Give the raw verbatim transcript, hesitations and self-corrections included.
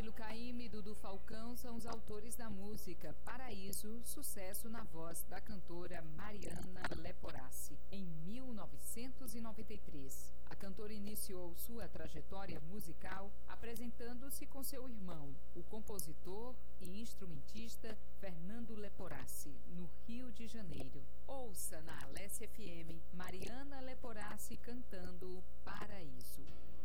Murilo Caymmi e Dudu Falcão são os autores da música Paraíso, sucesso na voz da cantora Mariana Leporassi, em mil novecentos e noventa e três. A cantora iniciou sua trajetória musical apresentando-se com seu irmão, o compositor e instrumentista Fernando Leporassi, no Rio de Janeiro. Ouça na Alessia F M Mariana Leporassi cantando Paraíso.